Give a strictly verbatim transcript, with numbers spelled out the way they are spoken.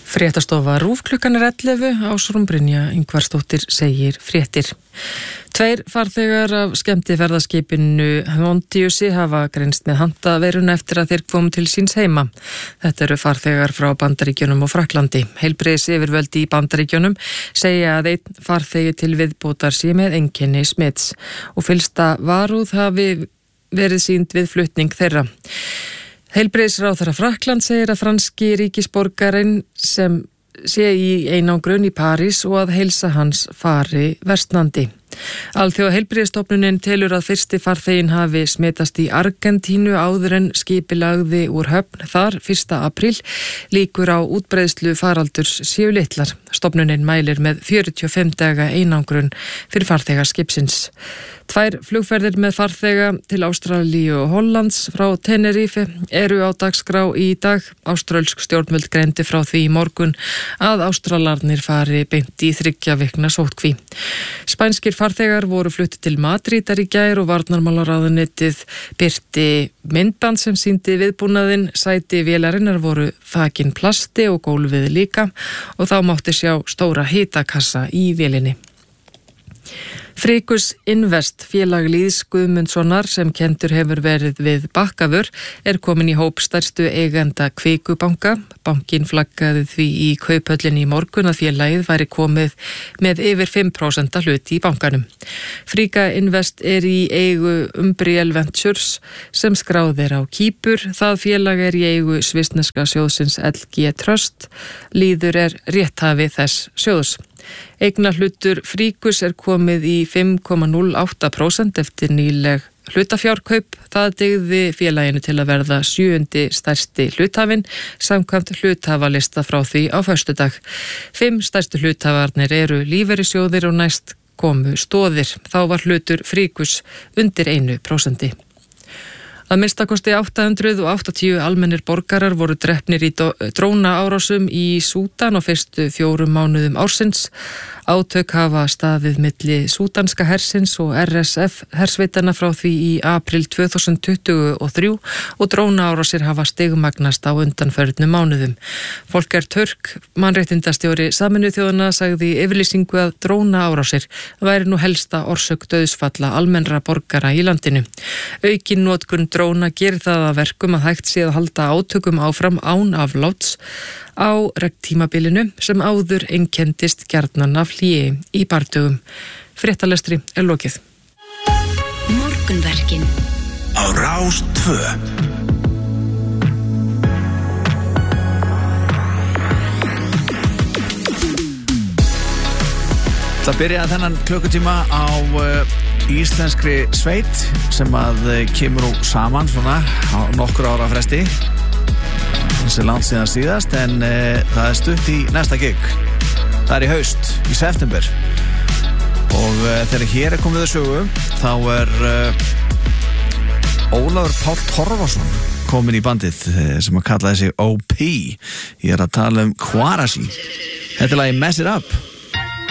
Fréttastofa RÚV klukkan er ellefu, Ásrún Brynja Ingvarsdóttir segir fréttir. Tveir farþegar af skemmtiferðaskipinu Hondiusi hafa greinst með handaveiruna eftir að þeir komu til síns heima. Þetta eru farþegar frá Bandaríkjunum og Frakklandi. Heilbrigðisyfirvöld í Bandaríkjunum segja að einn farþegi til viðbótar sé með einkenni smits og fyllsta varúð hafi verið sýnd við flutning þeirra. Heilbrigðisráðherra Frakkland segir að franski ríkisborgarinn sem sé í einangrun í París og að heilsa hans fari versnandi. Alþjóða heilbrigðisstofnunin telur að fyrsti farþeginn hafi smitast í Argentínu áður en skipi lagði úr höfn þar fyrsta apríl. Líkur á útbreiðslu faraldurs séu litlar. Stofnunin mælir með fjörutíu og fimm daga einangrun fyrir farþega skipsins. Tvær flugferðir með farþega til Ástralíu og Hollands frá Tenerife eru á dagskrá í dag. Áströlsk stjórnvöld greindi frá því í morgun að Ástralarnir fari beint í þriggja vikna sóttkví. Spænskir farþegar voru fluttið til Madrídar í gær og varnarmálaráðuneytið birti myndband sem sýndi viðbúnaðinn. Sæti vélarinnar voru þakin plasti og gólfið líka og þá mátti sjá stóra hitakassa í vélinni. Frigus Invest, félag Lýðs Guðmundssonar sem kendur hefur verið við Bakkavör, er komin í hóp stærstu eigenda Kvikubanka. Bankinn flaggaði því í kauphöllinni í morgun að félagið væri komið með yfir fimm prósent hlut í bankanum. Friga Invest er í eigu Umbriel Ventures sem skráðir á Kýpur. Það félag er í eigu svissneska sjóðsins L G Trust. Lýður er rétthafi þess sjóðs. Eignarhlutur Frigus er komið í fimm komma núll átta prósent eftir nýleg hlutafjárkaup. Það dygði félaginu til að verða sjöundi stærsti hluthafinn samkvæmt hluthafalista frá því á föstudag. Fimm stærstu hluthafarnir eru lífeyrissjóðir og næst komu Stoðir. Þá var hlutur Frigus undir einu prósenti. Að minnstakosti átta hundruð áttatíu almennir borgarar voru drepnir í drónaárásum í Súdan á fyrstu fjórum mánuðum ársins. Átök hafa staðið milli súdanska hersins og R S F hersveitana frá því í apríl tvö þúsund tuttugu og þrjú og drónaárásir hafa stigmagnast á undanförnum mánuðum. Volker Turk, mannréttindastjóri Sameinuðu þjóðanna, sagði í yfirlýsingu að drónaárásir væri nú helsta orsök dauðsfalla almennra borgara í landinu. Aukin notkun dróna gerir það að verkum að hægt sé að halda átökum áfram án afláts á regntímabilinu sem áður einkendist gjarnan af hléi í bardögum. Fréttalestri er lokið. Morgunverkin á Rás tvö. Það byrjaði þennan klukkutíma á uh, íslenskri sveit sem að uh, kemur úr saman svona á nokkur ára fresti. Þessi langt síðan síðast en uh, það er stutt í næsta gig. Það er í haust, í september og uh, þegar hér er komið að sögu þá er uh, Ólafur Páll Torfason komin í bandið uh, sem að kalla þessi O P. Ég er að tala um Qarashi. Þetta er lagi Mess It Up.